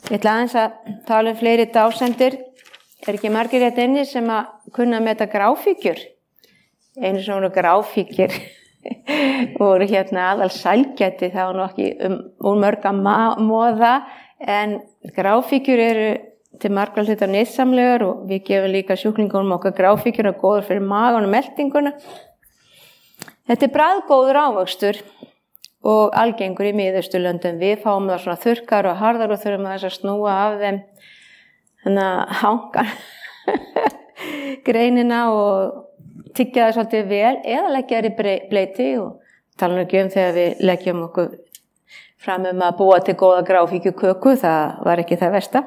Ég ætla aðeins að tala fleiri dásendir. Ekki margir hérna inni sem að kunna meta gráfíkjur. Einu sem voru gráfíkjur voru hérna aðal sælgæti, það var nú ekki úr mörg að moða, en gráfíkjur eru til margra hluta nytsamlegar og við gefum líka sjúklingunum okkar gráfíkjur og góður fyrir magan og meltinguna. Þetta bragðgóður ávöxtur og algengur í Miðausturlöndum. Við fáum það svona þurrkar og harðar og þurfum að snúa af þeim þannig að hangar greinina og tyggja það svolítið vel eða leggja þær í bleyti og tala nú ekki þegar við leggjum okkur fram að búa til góða gráfíkjuköku, það var ekki það versta.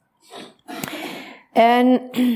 En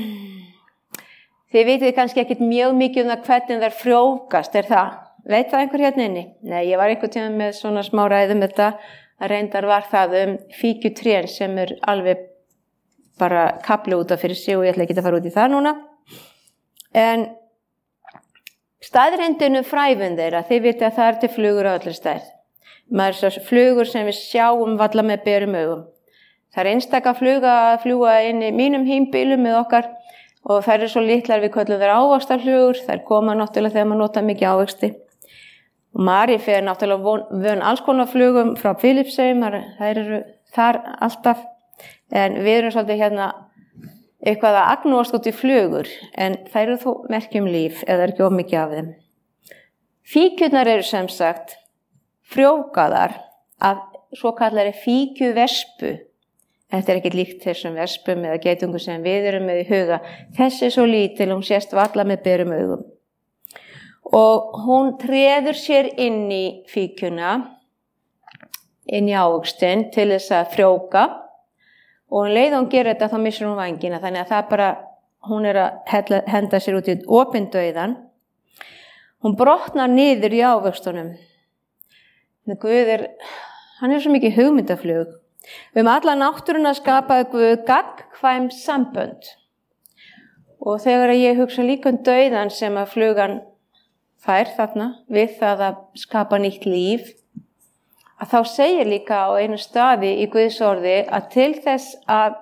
þið vitið kannski ekkert mjög mikið það hvernig þær frjóvgast, það? Veit það einhver hérna inni? Nei, ég var einhvern tíma með svona smá ræðum þetta, að reyndar var það fíkjutrén sem alveg bara kafli út af fyrir sig og ég ætla ekki að fara út í það núna. En staðreyndinu fræfun þeirra, þið vitið að það til flugur á allir stærð. Maður svo flugur sem við sjáum valla með berum augum. Það einstaka að fljúga inn í mínum hímbílum með okkar og þær eru svo litlar við köllum þær ávaxtarflugur, þær koma náttúrulega þegar maður nota mikið ávexti. Og Mari fer náttúrulega vön alls konar flugum frá Filippseyjum, þær eru þar alltaf, en við erum svolítið hérna eitthvað að agnúast út í flugur, en þær eru þó merkjum líf eða ekki of mikið af þeim. Fíkjurnar eru sem sagt frjóvgaðar af svo kallari fíkjuvespu. Þetta ekkert líkt þessum vespum eða geitungum sem við erum með í huga. Þessi svo lítil, hún sést valla með berum augum. Og hún treður sér inn í fíkjuna, inn í ávöxtinn til þess að frjóvga og leið hún gerir þetta þá missir hún vængina, þannig að það bara, hún að henda sér út í opinn dauðan. Hún brotnar niður í ávöxtunum. Guð hann svo mikið hugmyndaflug. Alla náttúruna skapaði Guð gagnkvæm sambönd. Og þegar ég hugsa líka dauðan sem að flugan fær þarna við það að skapa nýtt líf, að þá segir líka á einu staði í Guðs orði að til þess að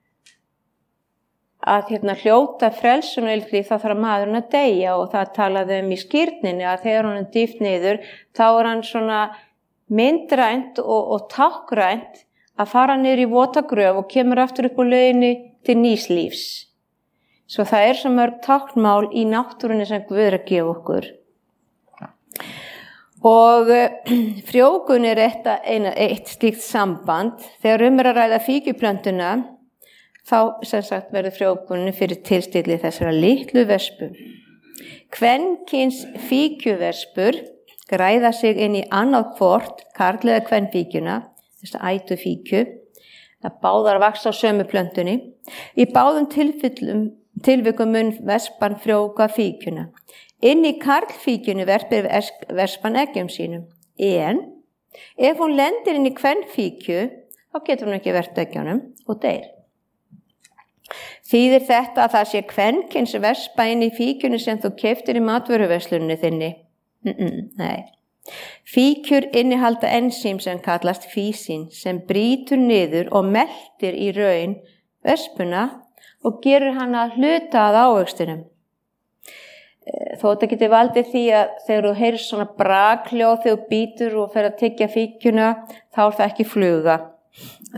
hljóta frelsunarlíf þá þarf maðurinn að deyja og það talaði í skírninni að þegar hann dýft niður þá hann svona myndrænt og tákgrænt að fara niður í votagröf og kemur aftur upp úr lauginni til nýs lífs. Svo það svo mörg táknmál í náttúrunni sem Guð að gefa okkur. Og frjóvgun eitt slíkt samband. Þegar að ræða fíkjuplöntuna, þá sem sagt verður frjóvgunin fyrir tilstilli þessara litlu vespu. Kvenkyns fíkjuvespur græða sig inn í annað hvort, karl eða kvenfíkjuna, þess að ætu fíkju, það báðar vaxa á sömu plöntunni. Í báðum tilvikum mun vespan frjóvga fíkjuna. Inn í karlfíkjunni verpir vespan eggjum sínum. En ef hún lendir inn í kvenfíkju, þá getur hún ekki verpt eggjunum og deyr. Þýðir þetta að það sé kvenkyns vespa inn í fíkjunni sem þú keyptir í matvöruverslunni þinni? Nei. Fíkjur innihalda ensím sem kallast físín sem brýtur niður og meltir í raun vespuna og gerir hana hluta að ávöxtinum. Þó þetta getur valdið því að þegar þú heyrir svona braghljóð þegar þú bítur og fer að tyggja fíkjuna, þá það ekki fluga.